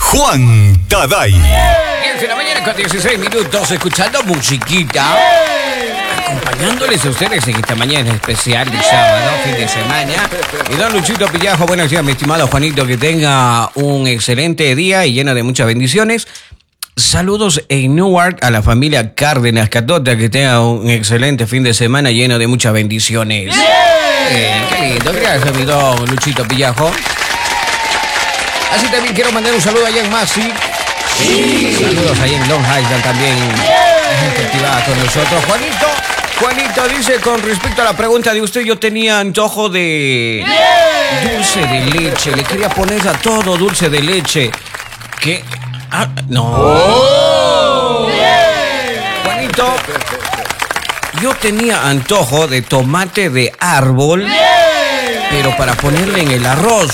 Juan Taday. 10 de la mañana con 16 minutos, escuchando musiquita. Acompañándoles a ustedes en esta mañana especial de sábado, fin de semana. Y don Luchito Pillajo, buenos días, mi estimado Juanito, que tenga un excelente día y lleno de muchas bendiciones. Saludos en Newark a la familia Cárdenas Catota, que tenga un excelente fin de semana lleno de muchas bendiciones. Qué lindo, gracias mi don Luchito Pillajo. Así también quiero mandar un saludo allá en Massey. Saludos allá en Long Island también. La gente activada con nosotros. Juanito dice, con respecto a la pregunta de usted, yo tenía antojo de dulce de leche. Le quería poner a todo dulce de leche. ¿Qué? Ah, no. Juanito, yo tenía antojo de tomate de árbol, pero para ponerle en el arroz.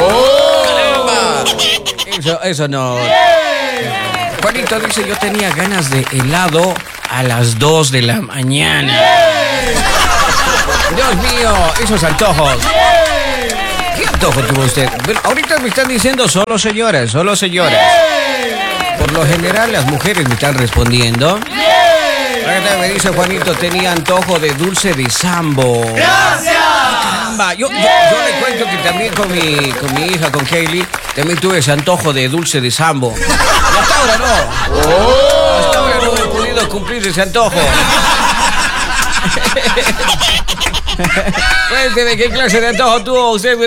Eso no. Juanito dice, yo tenía ganas de helado a las 2 de la mañana. Dios mío, esos antojos. ¿Qué antojo tuvo usted? Bueno, ahorita me están diciendo solo señoras. Por lo general las mujeres me están respondiendo. Ahorita me dice Juanito, tenía antojo de dulce de sambo. ¡Gracias! Caramba, yo le cuento que también con mi hija, con Kaylee, también tuve ese antojo de dulce de sambo. Y hasta ahora no. Hasta ahora no he podido cumplir ese antojo. Cuénteme qué clase de antojo tuvo usted